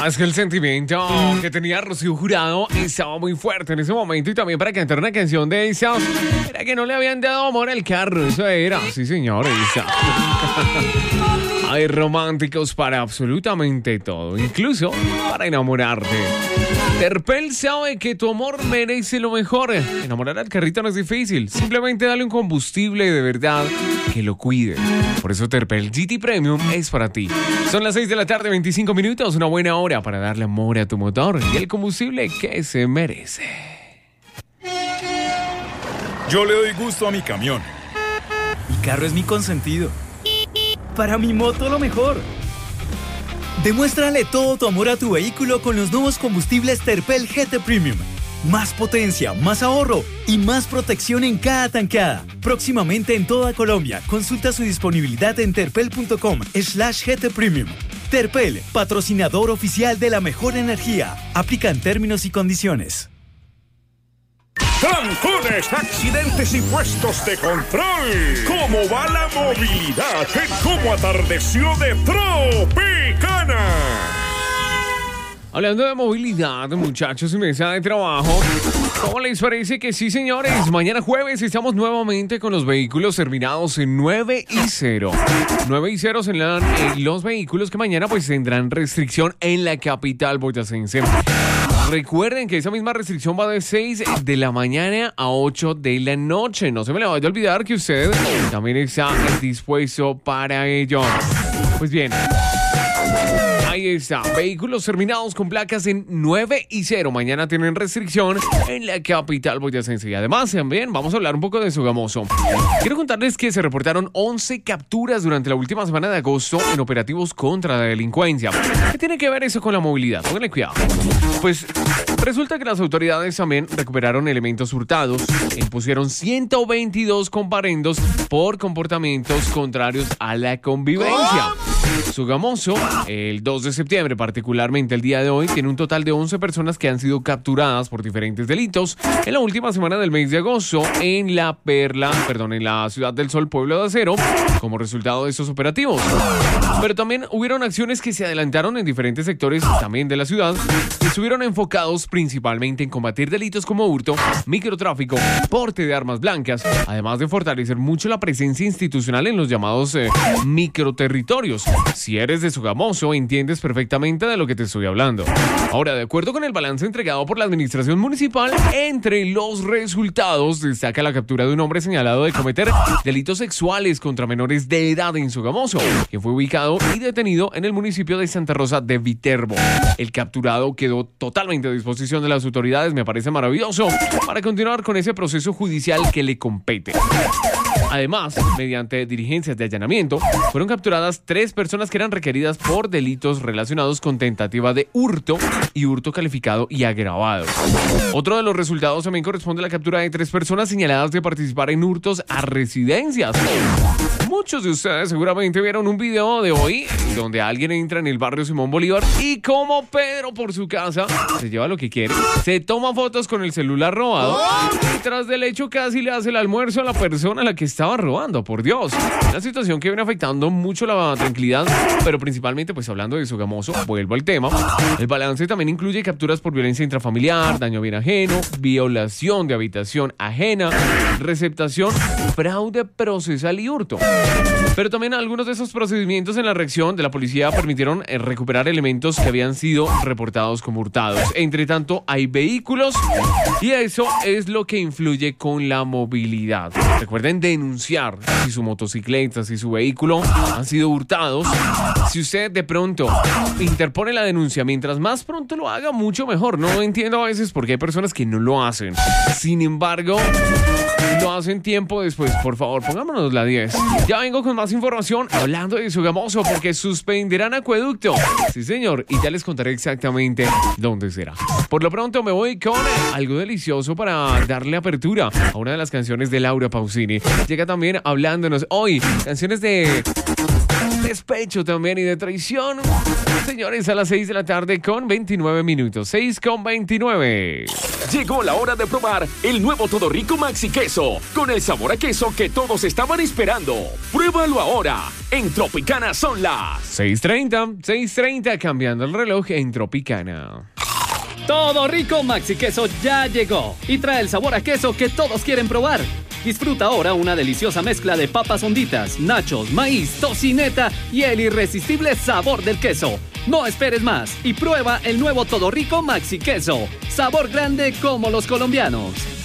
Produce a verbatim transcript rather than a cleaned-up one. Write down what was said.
es que el sentimiento que tenía Rocío Jurado estaba muy fuerte en ese momento, y también para cantar una canción de esa, era que no le habían dado amor al carro, eso era, sí señor, esa. Hay románticos para absolutamente todo, incluso para enamorarte. Terpel sabe que tu amor merece lo mejor. Enamorar al carrito no es difícil, simplemente dale un combustible de verdad que lo cuide. Por eso Terpel G T Premium es para ti. Son las seis de la tarde, veinticinco minutos, una buena hora para darle amor a tu motor y el combustible que se merece. Yo le doy gusto a mi camión. Mi carro es mi consentido. Para mi moto lo mejor. Demuéstrale todo tu amor a tu vehículo con los nuevos combustibles Terpel G T Premium. Más potencia, más ahorro y más protección en cada tankada. Próximamente en toda Colombia. Consulta su disponibilidad en terpel.com slash GT Premium. Terpel, patrocinador oficial de la mejor energía. Aplican términos y condiciones. Trancones, accidentes y puestos de control. ¿Cómo va la movilidad en cómo atardeció de Tropicana? Hablando de movilidad, muchachos, y mesa de trabajo, ¿cómo les parece que sí, señores? Mañana jueves estamos nuevamente con los vehículos terminados en nueve y cero. nueve y cero serán eh, los vehículos que mañana pues tendrán restricción en la capital boyacense. Recuerden que esa misma restricción va de seis de la mañana a ocho de la noche. No se me le vaya a olvidar que usted también está dispuesto para ello. Pues bien, ahí está. Vehículos terminados con placas en nueve y cero. Mañana tienen restricción en la capital boyacense. Y además también vamos a hablar un poco de Sogamoso. Quiero contarles que se reportaron once capturas durante la última semana de agosto en operativos contra la delincuencia. ¿Qué tiene que ver eso con la movilidad? Pónganle cuidado. Pues resulta que las autoridades también recuperaron elementos hurtados e impusieron ciento veintidós comparendos por comportamientos contrarios a la convivencia. Sogamoso, el dos de septiembre, particularmente el día de hoy, tiene un total de once personas que han sido capturadas por diferentes delitos en la última semana del mes de agosto en la Perla, perdón, en la Ciudad del Sol, Pueblo de Acero, como resultado de estos operativos. Pero también hubieron acciones que se adelantaron en diferentes sectores también de la ciudad y estuvieron enfocados principalmente en combatir delitos como hurto, microtráfico, porte de armas blancas, además de fortalecer mucho la presencia institucional en los llamados eh, microterritorios. Si eres de Sogamoso, entiendes perfectamente de lo que te estoy hablando. Ahora, de acuerdo con el balance entregado por la administración municipal, entre los resultados destaca la captura de un hombre señalado de cometer delitos sexuales contra menores de edad en Sogamoso, que fue ubicado y detenido en el municipio de Santa Rosa de Viterbo. El capturado quedó totalmente a disposición de las autoridades, me parece maravilloso, para continuar con ese proceso judicial que le compete. Además, mediante diligencias de allanamiento, fueron capturadas tres personas que eran requeridas por delitos relacionados con tentativa de hurto y hurto calificado y agravado. Otro de los resultados también corresponde a la captura de tres personas señaladas de participar en hurtos a residencias. Muchos de ustedes seguramente vieron un video de hoy donde alguien entra en el barrio Simón Bolívar y como Pedro por su casa se lleva lo que quiere, se toma fotos con el celular robado y tras del hecho casi le hace el almuerzo a la persona a la que estaba robando, por Dios. Una situación que viene afectando mucho la tranquilidad, pero principalmente pues hablando de Sogamoso, vuelvo al tema. El balance también incluye capturas por violencia intrafamiliar, daño a bien ajeno, violación de habitación ajena, receptación, fraude procesal y hurto. Pero también algunos de esos procedimientos en la reacción de la policía permitieron eh, recuperar elementos que habían sido reportados como hurtados. Entre tanto, hay vehículos y eso es lo que influye con la movilidad. Recuerden denunciar si su motocicleta, si su vehículo han sido hurtados. Si usted de pronto interpone la denuncia, mientras más pronto lo haga, mucho mejor. No entiendo a veces por qué hay personas que no lo hacen. Sin embargo, lo hacen tiempo después. Por favor, pongámonos la diez. Ya vengo con más información hablando de Sogamoso porque suspenderán acueducto. Sí, señor, y ya les contaré exactamente dónde será. Por lo pronto me voy con algo delicioso para darle apertura a una de las canciones de Laura Pausini. Llega también hablándonos hoy canciones de despecho también y de traición. Señores, a las seis de la tarde con veintinueve minutos. seis con veintinueve. Llegó la hora de probar el nuevo Todo Rico Maxi Queso, con el sabor a queso que todos estaban esperando. Pruébalo ahora. En Tropicana son las seis treinta, seis treinta, cambiando el reloj en Tropicana. Todo Rico Maxi Queso ya llegó y trae el sabor a queso que todos quieren probar. Disfruta ahora una deliciosa mezcla de papas honditas, nachos, maíz, tocineta y el irresistible sabor del queso. No esperes más y prueba el nuevo Todo Rico Maxi Queso. Sabor grande como los colombianos.